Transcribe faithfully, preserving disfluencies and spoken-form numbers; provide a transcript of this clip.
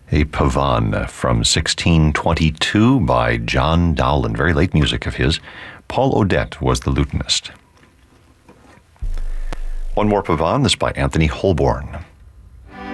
A Pavane from sixteen twenty-two by John Dowland. Very late music of his. Paul Odette was the lutenist. One more Pavane, this by Anthony Holborn.